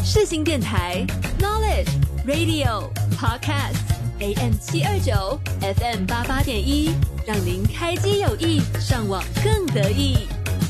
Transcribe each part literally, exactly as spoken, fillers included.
世新电台 Knowledge Radio Podcast A M 七二九 F M 八八点一，让您开机有益，上网更得意。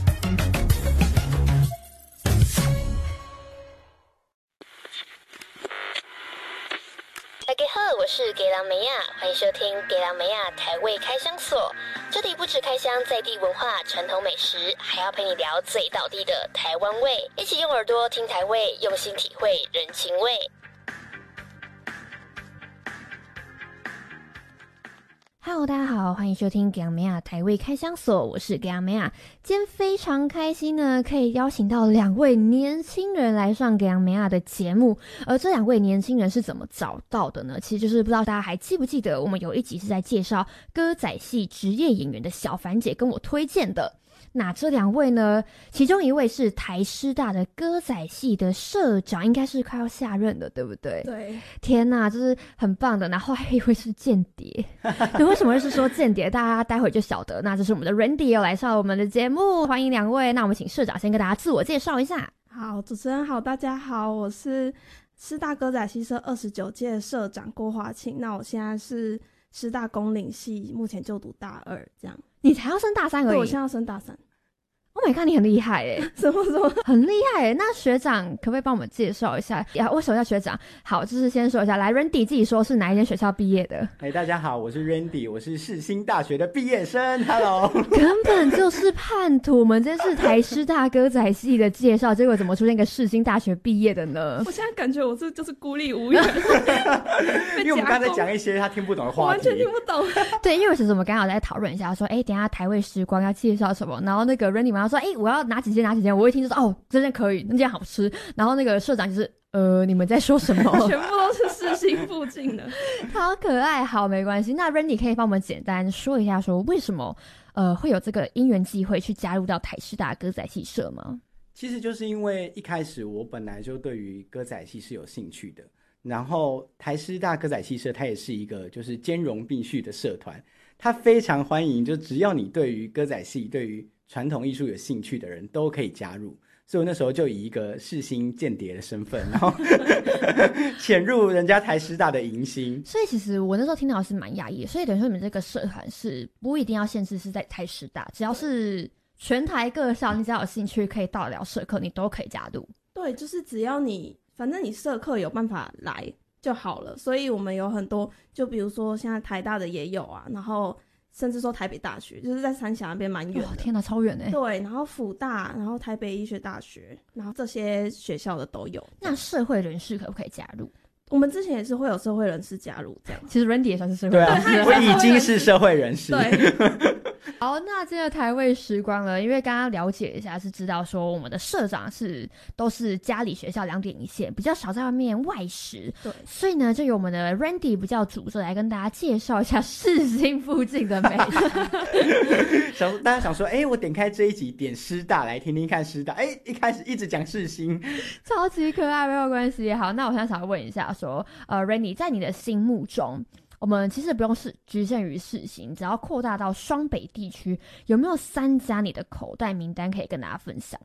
大家好，我是给郎梅亚，欢迎收听给郎梅亚台味开箱所。这里不只开箱在地文化、传统美食，还要陪你聊最道地的台湾味，一起用耳朵听台味，用心体会人情味。Hello， 大家好，欢迎收听给郎梅亚台味开箱所，我是给郎梅亚。今天非常开心呢，可以邀请到两位年轻人来上给郎梅亚的节目。而这两位年轻人是怎么找到的呢？其实就是不知道大家还记不记得，我们有一集是在介绍歌仔戏职业演员的小凡姐跟我推荐的。那这两位呢，其中一位是台师大的歌仔戏的社长，应该是快要下任了，对不对？ 对。 天哪，这是很棒的。然后还有一位是间谍，对，为什么会是说间谍？大家待会就晓得。那这是我们的 Randy 要来上我们的节目，欢迎两位。那我们请社长先跟大家自我介绍一下。 好，主持人好，大家好，我是师大歌仔戏社二十九届社长郭华庆。那我现在是师大公领系，目前就读大二，这样。 你才要升大三而已？ 对，我现在要升大三。 Oh my god， 你很厉害耶！ 什么什么很厉害耶！那学长可不可以帮我们介绍一下？呀，为什么叫学长？好，就是先说一下，来 ，Randy 自己说是哪一间学校毕业的？ 哎、hey, 大家好，我是 Randy， 我是世新大学的毕业生。Hello， 根本就是叛徒！我们这是台师大歌仔戏的介绍，结果怎么出现一个世新大学毕业的呢？ 我现在感觉我是就是孤立无援， 因为我们刚才讲一些他听不懂的话题， 我完全听不懂。 对，因为其实我们刚好在讨论一下，说，哎、欸，等一下台味时光要介绍什么，然后那个 Randy 马上说，哎、欸，我要拿几件拿几件，我一听就说，哦，这件可以，那件好吃。然后那个社长就是，呃，你们在说什么？ 全部都是世新附近的， 好可爱。好，没关系。那 Randy 可以帮我们简单说一下，说为什么呃会有这个因缘机会去加入到台师大歌仔戏社吗？ 其实就是因为一开始我本来就对于歌仔戏是有兴趣的，然后台师大歌仔戏社它也是一个就是兼容并蓄的社团，它非常欢迎，就只要你对于歌仔戏、对于传统艺术有兴趣的人都可以加入。所以我那时候就以一个世新间谍的身份，然后潜入人家台师大的迎新。 所以其实我那时候听到是蛮讶异的，所以等于说你们这个社团是不一定要限制是在台师大，只要是全台各校，你只要有兴趣可以到了社课，你都可以加入。 对，就是只要你反正你社课有办法来就好了。所以我们有很多，就比如说现在台大的也有啊，然后甚至说台北大学，就是在三峡那边蛮远的。 哦，天哪，超远耶。 对，然后辅大，然后台北医学大学，然后这些学校的都有。 那社会人士可不可以加入？ 我们之前也是会有社会人士加入这样。 其实 Randy 也算是社会人士。 对啊，我已经是社会人士。 对。 好，那这个台味时光了，因为刚刚了解一下是知道说我们的社长是都是家里学校两点一线，比较少在外面外食。 对， 所以呢就由我们的 Randy 比较主责来跟大家介绍一下世新附近的美食。 想大家想说，哎、欸，我点开这一集点师大来听听看师大，哎、欸，一开始一直讲世新， 超级可爱，没有关系。好，那我现在想要问一下说，呃 Randy 在你的心目中，我们其实不用是局限于世新，只要扩大到双北地区，有没有三家你的口袋名单可以跟大家分享